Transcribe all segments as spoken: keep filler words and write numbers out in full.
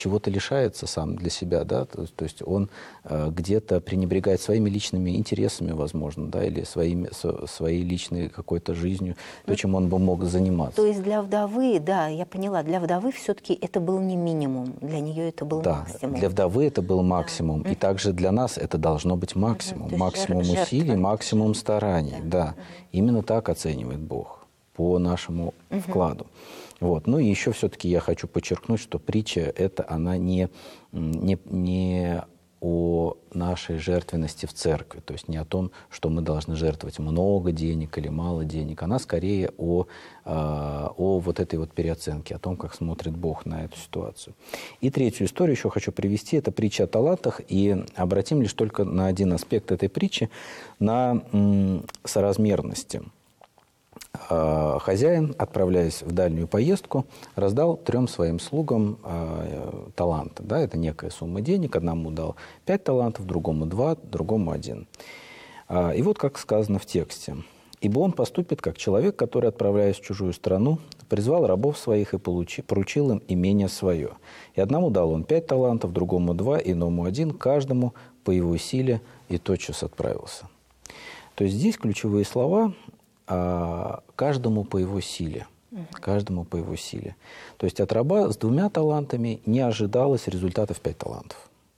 чего-то лишается сам для себя, да, то, то есть он э, где-то пренебрегает своими личными интересами, возможно, да, или своими, со, своей личной какой-то жизнью, то, чем он бы мог заниматься. То есть для вдовы, да, я поняла, для вдовы все-таки это был не минимум, для нее это был да, максимум. Для вдовы это был максимум, да. И также для нас это должно быть максимум, угу. максимум жертва, усилий, максимум стараний, да, да. Угу. Именно так оценивает Бог по нашему угу. вкладу. Вот. Ну и еще все-таки я хочу подчеркнуть, что притча это она не, не, не о нашей жертвенности в церкви, то есть не о том, что мы должны жертвовать много денег или мало денег, она скорее о, о вот этой вот переоценке, о том, как смотрит Бог на эту ситуацию. И третью историю еще хочу привести, это притча о талантах, и обратим лишь только на один аспект этой притчи, на м, соразмерности. Хозяин, отправляясь в дальнюю поездку, раздал трем своим слугам э, таланты. Да, это некая сумма денег. Одному дал пять талантов, другому два, другому один. А, и вот как сказано в тексте. «Ибо он поступит, как человек, который, отправляясь в чужую страну, призвал рабов своих и получи, поручил им имение свое. И одному дал он пять талантов, другому два, иному один, каждому по его силе, и тотчас отправился». То есть здесь ключевые слова – каждому по его силе. Каждому по его силе. То есть от раба с двумя талантами не ожидалось результата в пять талантов.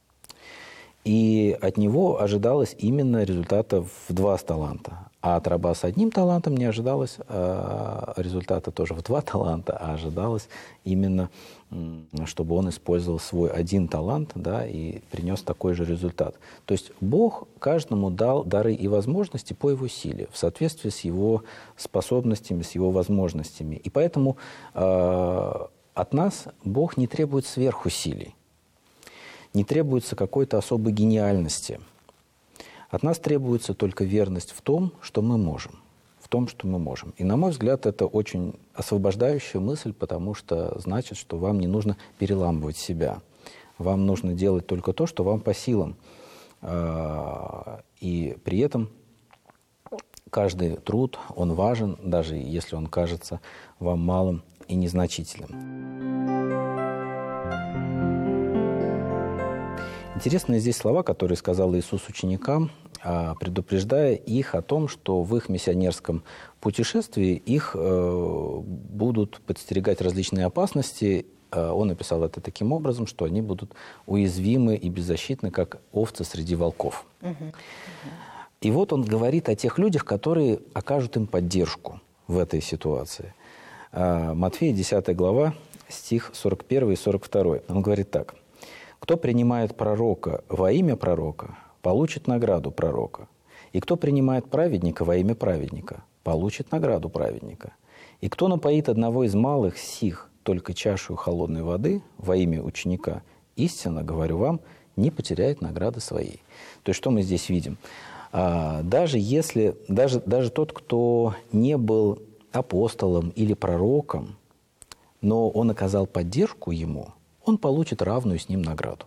И от него ожидалось именно результата в два таланта. А от раба с одним талантом не ожидалось э, результата тоже в два таланта, а ожидалось именно, чтобы он использовал свой один талант, да, и принес такой же результат. То есть Бог каждому дал дары и возможности по его силе, в соответствии с его способностями, с его возможностями. И поэтому э, от нас Бог не требует сверхусилий, не требуется какой-то особой гениальности. От нас требуется только верность в том, что мы можем. В том, что мы можем. И, на мой взгляд, это очень освобождающая мысль, потому что значит, что вам не нужно переламывать себя. Вам нужно делать только то, что вам по силам. И при этом каждый труд, он важен, даже если он кажется вам малым и незначительным. Интересные здесь слова, которые сказал Иисус ученикам, предупреждая их о том, что в их миссионерском путешествии их будут подстерегать различные опасности. Он написал это таким образом, что они будут уязвимы и беззащитны, как овцы среди волков. Uh-huh. Uh-huh. И вот он говорит о тех людях, которые окажут им поддержку в этой ситуации. Матфея, десятая глава, стих сорок первый и сорок второй. Он говорит так. «Кто принимает пророка во имя пророка, получит награду пророка. И кто принимает праведника во имя праведника, получит награду праведника. И кто напоит одного из малых сих только чашу холодной воды во имя ученика, истинно, говорю вам, не потеряет награды своей». То есть что мы здесь видим? Даже если, даже, даже тот, кто не был апостолом или пророком, но он оказал поддержку ему, он получит равную с ним награду.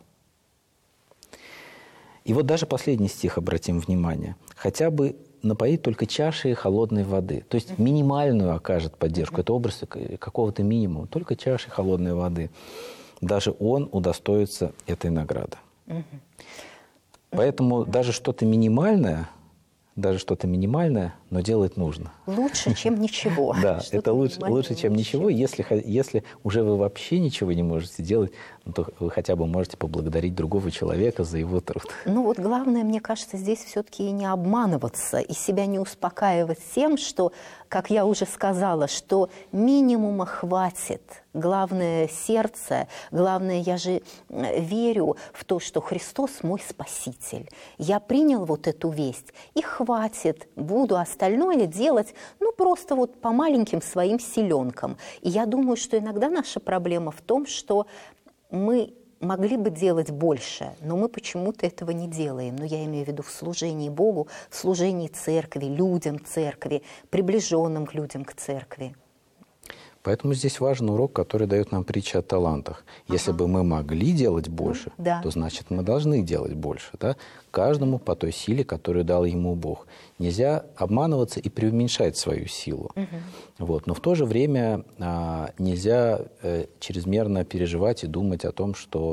И вот даже последний стих, обратим внимание, хотя бы напоит только чашей холодной воды, то есть минимальную окажет поддержку, это образ какого-то минимума, только чашей холодной воды, даже он удостоится этой награды. Поэтому даже что-то минимальное, даже что-то минимальное, но делать нужно. Лучше, чем ничего. Да, это лучше, лучше, чем ничего. Если, если уже вы вообще ничего не можете делать, то вы хотя бы можете поблагодарить другого человека за его труд. Ну вот главное, мне кажется, здесь все-таки не обманываться и себя не успокаивать тем, что, как я уже сказала, что минимума хватит. Главное сердце, главное, я же верю в то, что Христос мой Спаситель. Я принял вот эту весть, и хватит, буду остальное делать, ну, просто вот по маленьким своим силенкам. И я думаю, что иногда наша проблема в том, что мы могли бы делать больше, но мы почему-то этого не делаем. Но я имею в виду в служении Богу, в служении церкви, людям церкви, приближенным к людям к церкви. Поэтому здесь важен урок, который дает нам притча о талантах. Если ага. бы мы могли делать больше, да. то значит мы должны делать больше. Да? Каждому по той силе, которую дал ему Бог. Нельзя обманываться и преуменьшать свою силу. Угу. Вот. Но в то же время а, нельзя э, чрезмерно переживать и думать о том, что